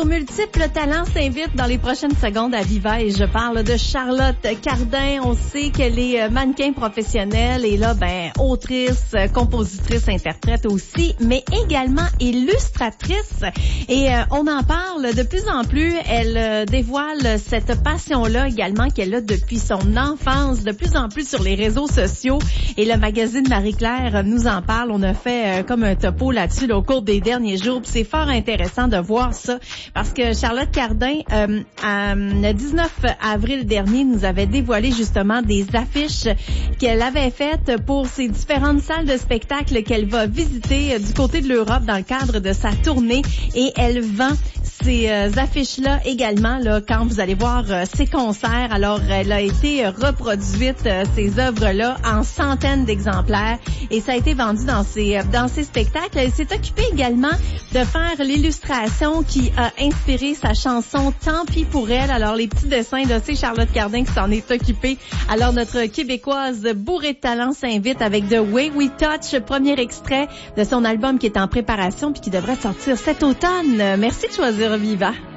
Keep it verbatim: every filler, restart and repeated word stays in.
aux multiples talents s'invite dans les prochaines secondes à Viva et je parle de Charlotte Cardin. On sait qu'elle est mannequin professionnelle et là, ben, autrice, compositrice, interprète aussi, mais également illustratrice. Et euh, on en parle de plus en plus. Elle euh, dévoile cette passion-là également qu'elle a depuis son enfance, de plus en plus sur les réseaux sociaux. Et le magazine Marie-Claire nous en parle. On a fait euh, comme un topo là-dessus là, au cours des derniers jours. Puis c'est fort intéressant de voir ça parce que Charlotte Cardin, euh, à, le dix-neuf avril dernier, nous avait dévoilé justement des affiches qu'elle avait faites pour ses différentes salles de spectacle qu'elle va visiter euh, du côté de l'Europe dans le cadre de sa tournée. Et elle vend ces euh, affiches-là également là quand vous allez voir euh, ses concerts. Alors, elle a été reproduite, euh, ces œuvres-là, en centaines d'exemplaires et ça a été vendu dans ses, euh, dans ses spectacles. Elle s'est occupée également de faire l'illustration qui a inspiré sa chanson « Tant pis pour elle ». Alors, les petits dessins, là, c'est Charlotte Cardin qui s'en est occupée. Alors, notre Québécoise bourrée de talent s'invite avec The Way We Touch, premier extrait de son album qui est en préparation puis qui devrait sortir cet automne. Merci de choisir Viva.